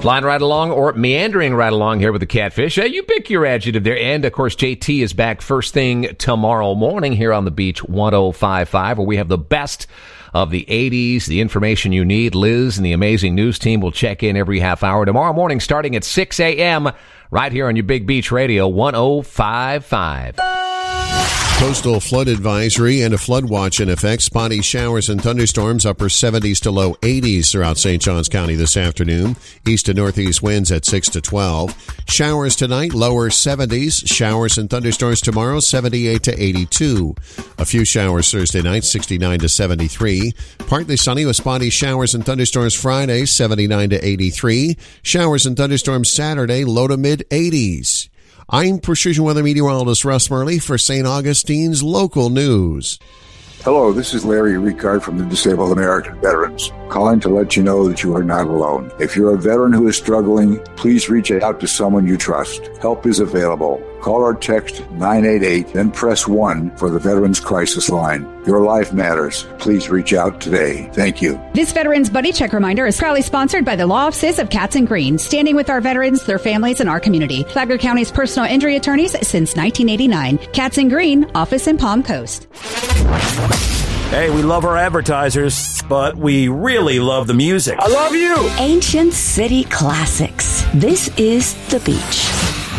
Flying right along or meandering right along here with the Catfish. You pick your adjective there. And, of course, JT is back first thing tomorrow morning here on the Beach 105.5, where we have the best of the 80s, the information you need. Liz and the amazing news team will check in every half hour tomorrow morning starting at 6 a.m. right here on your Big Beach Radio 105.5. Coastal flood advisory and a flood watch in effect. Spotty showers and thunderstorms, upper 70s to low 80s throughout St. Johns County this afternoon. East to northeast winds at 6 to 12. Showers tonight, lower 70s. Showers and thunderstorms tomorrow, 78 to 82. A few showers Thursday night, 69 to 73. Partly sunny with spotty showers and thunderstorms Friday, 79 to 83. Showers and thunderstorms Saturday, low to mid 80s. I'm Precision Weather Meteorologist Russ Murley for St. Augustine's Local News. Hello, this is Larry Ricard from the Disabled American Veterans, calling to let you know that you are not alone. If you're a veteran who is struggling, please reach out to someone you trust. Help is available. Call or text 988, then press 1 for the Veterans Crisis Line. Your life matters. Please reach out today. Thank you. This Veterans Buddy Check reminder is proudly sponsored by the law offices of Katz and Green, standing with our veterans, their families, and our community. Flagler County's personal injury attorneys since 1989. Katz and Green, office in Palm Coast. Hey, we love our advertisers, but we really love the music. I love you! Ancient City Classics. This is The Beach.